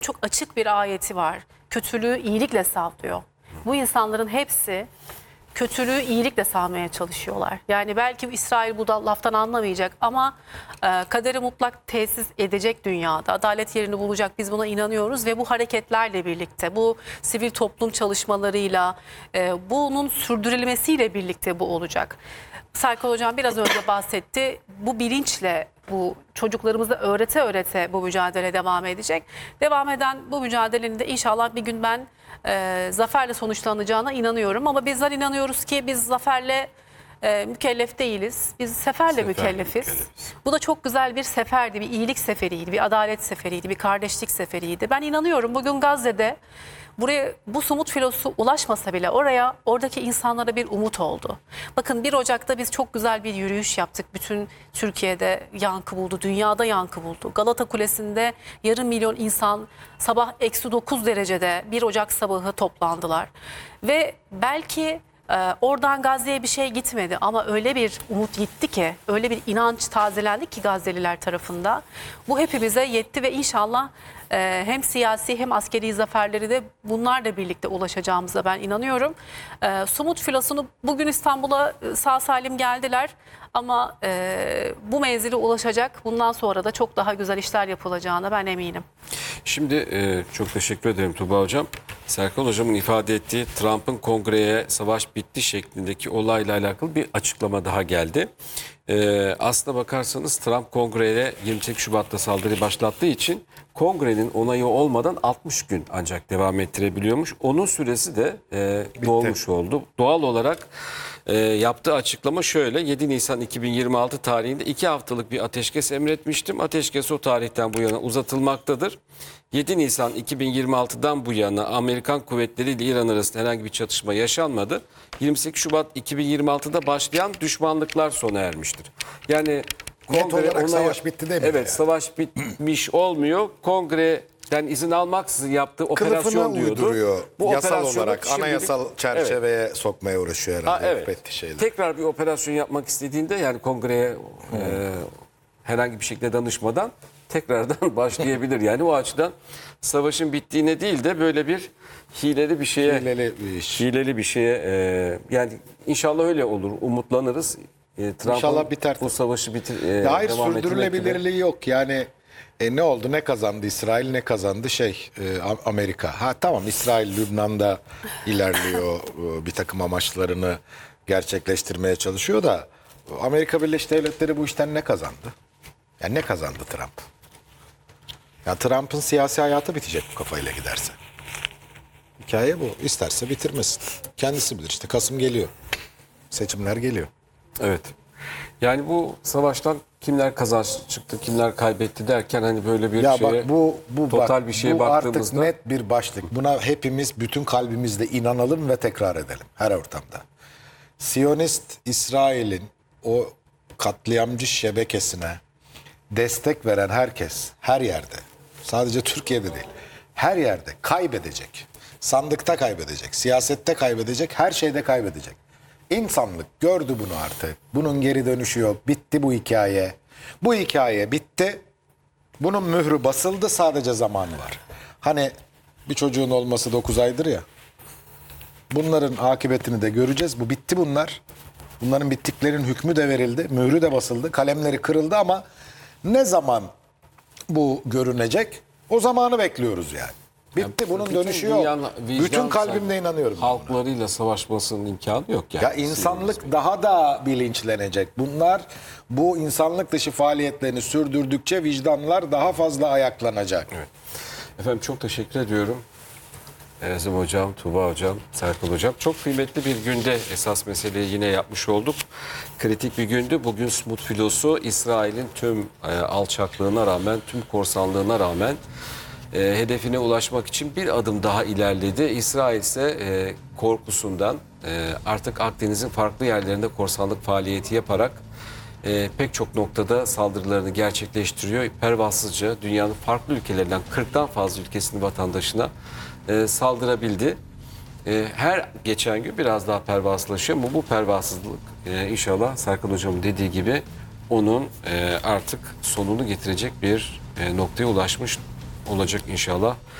çok açık bir ayeti var. Kötülüğü iyilikle savlıyor. Bu insanların hepsi kötülüğü iyilikle savmaya çalışıyorlar. Yani belki İsrail bu da laftan anlamayacak ama kaderi mutlak tesis edecek dünyada. Adalet yerini bulacak, biz buna inanıyoruz ve bu hareketlerle birlikte, bu sivil toplum çalışmalarıyla, bunun sürdürülmesiyle birlikte bu olacak. Serkan Hocam biraz önce bahsetti. Bu bilinçle bu çocuklarımıza öğrete bu mücadele devam edecek. Devam eden bu mücadelenin de inşallah bir gün ben zaferle sonuçlanacağına inanıyorum. Ama bizler inanıyoruz ki biz zaferle mükellef değiliz. Biz seferle mükellefiz. Bu da çok güzel bir seferdi, bir iyilik seferiydi, bir adalet seferiydi, bir kardeşlik seferiydi. Ben inanıyorum bugün Gazze'de buraya bu somut filosu ulaşmasa bile oradaki insanlara bir umut oldu. Bakın 1 Ocak'ta biz çok güzel bir yürüyüş yaptık. Bütün Türkiye'de yankı buldu, dünyada yankı buldu. Galata Kulesi'nde yarım milyon insan sabah -9 derecede 1 Ocak sabahı toplandılar. Ve belki oradan Gazze'ye bir şey gitmedi ama öyle bir umut gitti ki, öyle bir inanç tazelendi ki Gazze'liler tarafında. Bu hepimize yetti ve inşallah hem siyasi hem askeri zaferleri de bunlarla birlikte ulaşacağımıza ben inanıyorum. Somut filosunu bugün İstanbul'a sağ salim geldiler ama bu menzile ulaşacak. Bundan sonra da çok daha güzel işler yapılacağına ben eminim. Şimdi çok teşekkür ederim Tuğba Hocam. Serkan Hocam'ın ifade ettiği Trump'ın kongreye savaş bitti şeklindeki olayla alakalı bir açıklama daha geldi. Aslına bakarsanız Trump kongreye 28 Şubat'ta saldırı başlattığı için kongrenin onayı olmadan 60 gün ancak devam ettirebiliyormuş. Onun süresi de dolmuş oldu. Doğal olarak yaptığı açıklama şöyle: 7 Nisan 2026 tarihinde 2 haftalık bir ateşkes emretmiştim. Ateşkes o tarihten bu yana uzatılmaktadır. 7 Nisan 2026'dan bu yana Amerikan kuvvetleri ile İran arasında herhangi bir çatışma yaşanmadı. 28 Şubat 2026'da başlayan düşmanlıklar sona ermiştir. Yani net olarak savaş bitti demiyor. Evet, yani. Savaş bitmiş olmuyor. Kongreden izin almaksızın yaptığı operasyon diyordu. Uyduruyor. Bu Yasal operasyonu olarak şimdilik- anayasal çerçeveye sokmaya uğraşıyor herhalde. Evet. Şeyler. Tekrar bir operasyon yapmak istediğinde, yani kongreye herhangi bir şekilde danışmadan tekrardan başlayabilir. Yani o açıdan savaşın bittiğine değil de böyle bir hileli bir şeye, hileli bir şeye yani inşallah öyle olur. Umutlanırız. İnşallah biter. Bu savaşı Hayır, devam sürdürülebilirliği yok. Yani ne oldu, ne kazandı İsrail, ne kazandı Amerika. Ha tamam, İsrail Lübnan'da ilerliyor, bir takım amaçlarını gerçekleştirmeye çalışıyor da Amerika Birleşik Devletleri bu işten ne kazandı? Yani ne kazandı Trump? Ya Trump'ın siyasi hayatı bitecek bu kafayla giderse. Hikaye bu. İsterse bitirmesin. Kendisi bilir. İşte Kasım geliyor. Seçimler geliyor. Evet. Yani bu savaştan kimler kazanç çıktı, kimler kaybetti derken hani böyle bir ya şeye, bak, bu total bak, bir şeye bu baktığımızda artık net bir başlık. Buna hepimiz bütün kalbimizle inanalım ve tekrar edelim her ortamda. Siyonist İsrail'in o katliamcı şebekesine destek veren herkes her yerde, sadece Türkiye'de değil, her yerde kaybedecek. Sandıkta kaybedecek, siyasette kaybedecek, her şeyde kaybedecek. İnsanlık gördü bunu artık. Bunun geri dönüşü yok. Bitti bu hikaye. Bu hikaye bitti. Bunun mührü basıldı, sadece zamanı var. Hani bir çocuğun olması 9 aydır ya. Bunların akıbetini de göreceğiz. Bu bitti bunlar. Bunların bittiklerinin hükmü de verildi. Mührü de basıldı. Kalemleri kırıldı ama ne zaman bu görünecek? O zamanı bekliyoruz yani. Bitti, bunun bütün dönüşü yok. dünyanın Bütün kalbimle inanıyorum. ben buna. halklarıyla savaşmasının imkanı yok yani. Ya insanlık daha da bilinçlenecek. Bu insanlık dışı faaliyetlerini sürdürdükçe vicdanlar daha fazla ayaklanacak. Evet. Efendim çok teşekkür ediyorum. Erzim Hocam, Tuğba Hocam, Serkan Hocam. Çok kıymetli bir günde esas meseleyi yine yapmış olduk. Kritik bir gündü. Bugün Smut filosu İsrail'in tüm alçaklığına rağmen, tüm korsanlığına rağmen hedefine ulaşmak için bir adım daha ilerledi. İsrail ise korkusundan artık Akdeniz'in farklı yerlerinde korsanlık faaliyeti yaparak pek çok noktada saldırılarını gerçekleştiriyor. Pervasızca dünyanın farklı ülkelerinden 40'tan fazla ülkesinin vatandaşına saldırabildi. Her geçen gün biraz daha pervasızlaşıyor ama bu pervasızlık inşallah Serkan Hocam'ın dediği gibi onun artık sonunu getirecek bir noktaya ulaşmış olacak inşallah.